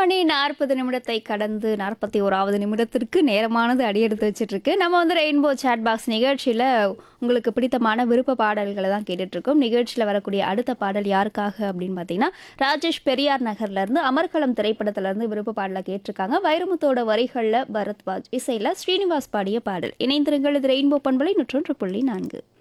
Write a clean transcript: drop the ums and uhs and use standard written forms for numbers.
மணி 40 நிமிடத்தை கடந்து 41வது நிமிடத்திற்கு நேரமானது அடியெடுத்து வச்சுட்டு இருக்கு. நம்ம வந்து ரெயின்போ சாட் பாக்ஸ் நிகழ்ச்சியில உங்களுக்கு பிடித்தமான விருப்ப பாடல்களை தான் கேட்டுட்டு இருக்கோம். நிகழ்ச்சியில் வரக்கூடிய அடுத்த பாடல் யாருக்காக அப்படின்னு பார்த்தீங்கன்னா, ராஜேஷ் பெரியார் நகர்ல இருந்து அமர்க்களம் திரைப்படத்துல இருந்து விருப்ப பாடலை கேட்டிருக்காங்க. வைரமுத்தோட வரிகள்ல பரத்வாஜ், இசையில ஸ்ரீனிவாஸ் பாடிய பாடல். இணைந்திருங்கள், இது ரெயின்போ பண்பலை 101.4.